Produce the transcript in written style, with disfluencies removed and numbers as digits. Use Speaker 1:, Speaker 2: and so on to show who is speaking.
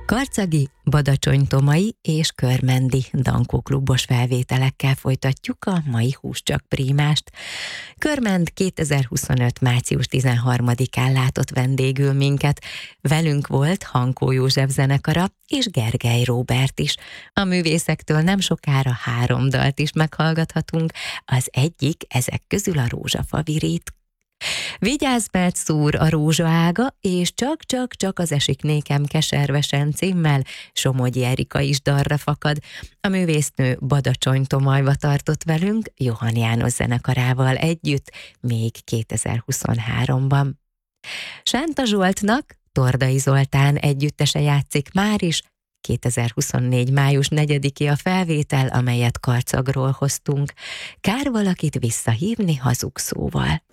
Speaker 1: Karcagi, badacsonytomai és körmendi dankóklubos felvételekkel folytatjuk a mai Húscsak Prímást. Körmend 2025. március 13-án látott vendégül minket. Velünk volt Hankó József zenekara és Gergely Róbert is. A művészektől nem sokára 3 dalt is meghallgathatunk, az egyik ezek közül a Rózsafa virít. Vigyázz, mert szúr a rózsaága, és csak az esik nékem keservesen címmel Somogyi Erika is dalra fakad. A művésznő badacsonytomajba tartott velünk Johann János zenekarával együtt még 2023-ban. Sánta Zsoltnak Tordai Zoltán együttese játszik már is, 2024. május 4-i a felvétel, amelyet Karcagról hoztunk. Kár valakit visszahívni hazug szóval.